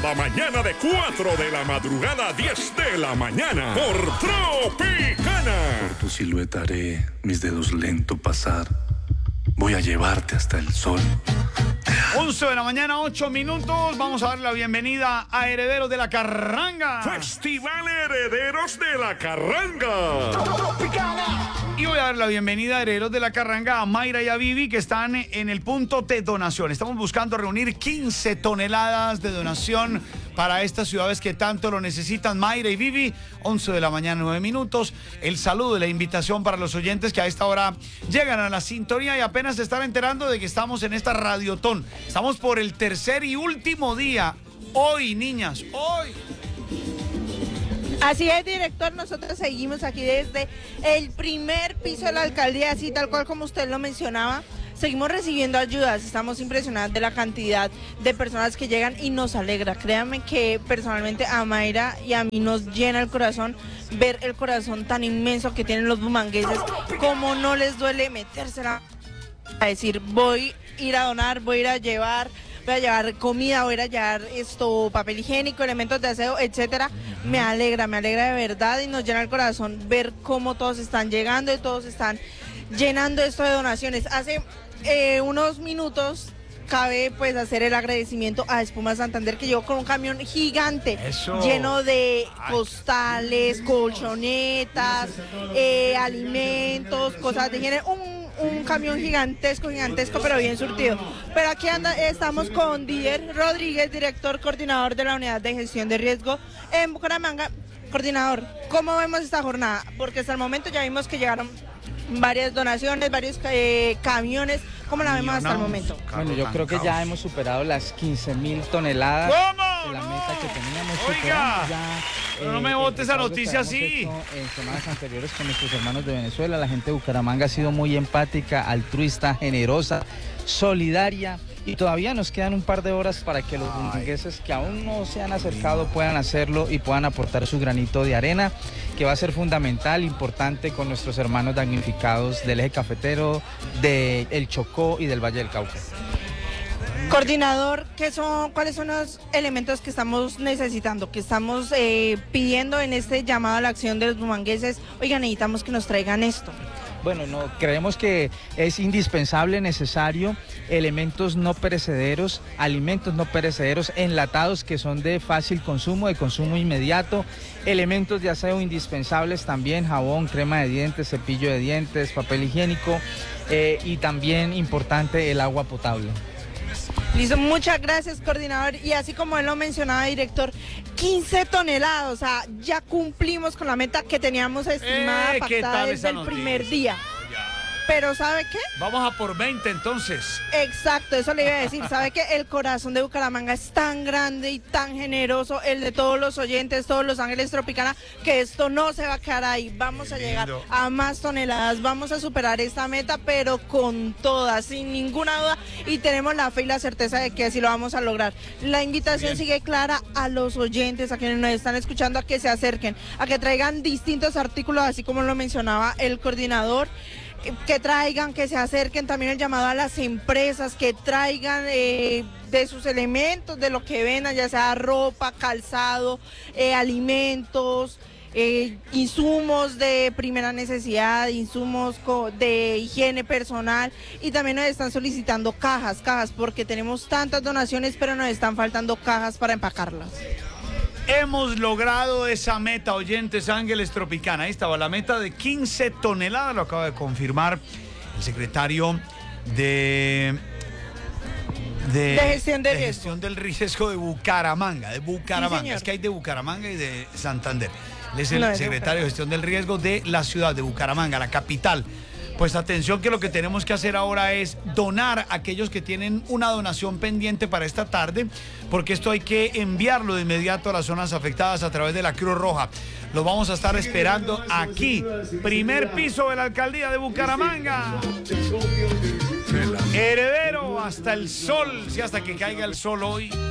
la mañana de 4 de la madrugada a 10 de la mañana por Tropicana. Por tu silueta haré mis dedos lento pasar. Voy a llevarte hasta el sol. 11 de la mañana, 8 minutos. Vamos a dar la bienvenida a Herederos de la Carranga. Festival Herederos de la Carranga. Y voy a dar la bienvenida a Herederos de la Carranga a Mayra y a Vivi, que están en el punto de donación. Estamos buscando reunir 15 toneladas de donación para estas ciudades que tanto lo necesitan. Mayra y Vivi, 11 de la mañana, 9 minutos. El saludo y la invitación para los oyentes que a esta hora llegan a la sintonía y apenas se están enterando de que estamos en esta radiotón. Estamos por el tercer y último día. Hoy, niñas, hoy. Así es, director, nosotros seguimos aquí desde el primer piso de la alcaldía, así tal cual como usted lo mencionaba. Seguimos recibiendo ayudas, estamos impresionadas de la cantidad de personas que llegan y nos alegra. Créanme que personalmente a Mayra y a mí nos llena el corazón ver el corazón tan inmenso que tienen los bumangueses, como no les duele metérsela a decir, voy a ir a donar, voy a llevar comida, voy a llevar papel higiénico, elementos de aseo, etcétera. Me alegra de verdad y nos llena el corazón ver cómo todos están llegando y todos están llenando esto de donaciones. Hace unos minutos cabe pues hacer el agradecimiento a Espuma Santander, que llegó con un camión gigante. Eso. Lleno de costales, colchonetas, alimentos, cosas de higiene, un camión gigantesco, pero bien surtido. Pero aquí estamos con Didier Rodríguez, director coordinador de la Unidad de Gestión de Riesgo en Bucaramanga. Coordinador, ¿cómo vemos esta jornada? Porque hasta el momento ya vimos que llegaron varias donaciones, varios camiones. ¿Cómo la vemos hasta el momento? Bueno, yo creo que ya hemos superado las 15.000 toneladas. ¿Cómo? De la meta que teníamos. Oiga, ya, pero no me bote esa noticia así. En semanas anteriores con nuestros hermanos de Venezuela, la gente de Bucaramanga ha sido muy empática, altruista, generosa, solidaria. Y todavía nos quedan un par de horas para que los bumangueses que aún no se han acercado puedan hacerlo y puedan aportar su granito de arena, que va a ser fundamental, importante con nuestros hermanos damnificados del eje cafetero, del Chocó y del Valle del Cauca. Coordinador, ¿cuáles son los elementos que estamos necesitando, que estamos pidiendo en este llamado a la acción de los bumangueses? Oigan, necesitamos que nos traigan esto. Bueno, creemos que es indispensable, necesario, elementos no perecederos, alimentos no perecederos, enlatados que son de fácil consumo, de consumo inmediato, elementos de aseo indispensables también, jabón, crema de dientes, cepillo de dientes, papel higiénico y también importante el agua potable. Listo, muchas gracias, coordinador. Y así como él lo mencionaba, director, 15 toneladas, o sea, ya cumplimos con la meta que teníamos estimada, pactada desde el primer día. Pero ¿sabe qué? Vamos a por 20 entonces. Exacto, eso le iba a decir. ¿Sabe que el corazón de Bucaramanga es tan grande y tan generoso, el de todos los oyentes, todos los ángeles Tropicana, que esto no se va a quedar ahí? Vamos a llegar a más toneladas, vamos a superar esta meta, pero con todas, sin ninguna duda, y tenemos la fe y la certeza de que así lo vamos a lograr. La invitación sigue clara a los oyentes, a quienes nos están escuchando, a que se acerquen, a que traigan distintos artículos, así como lo mencionaba el coordinador, que traigan, que se acerquen. También el llamado a las empresas que traigan de sus elementos, de lo que vendan, ya sea ropa, calzado, alimentos, insumos de primera necesidad, insumos de higiene personal, y también nos están solicitando cajas, porque tenemos tantas donaciones, pero nos están faltando cajas para empacarlas. Hemos logrado esa meta, oyentes Ángeles Tropicana. Ahí estaba la meta de 15 toneladas, lo acaba de confirmar el secretario de gestión de riesgo. Gestión del riesgo de Bucaramanga. Sí, es que hay de Bucaramanga y de Santander. Él es el secretario de gestión del riesgo de la ciudad de Bucaramanga, la capital. Pues atención, que lo que tenemos que hacer ahora es donar a aquellos que tienen una donación pendiente para esta tarde, porque esto hay que enviarlo de inmediato a las zonas afectadas a través de la Cruz Roja. Los vamos a estar esperando aquí, primer piso de la alcaldía de Bucaramanga. Heredero hasta el sol, sí, hasta que caiga el sol hoy.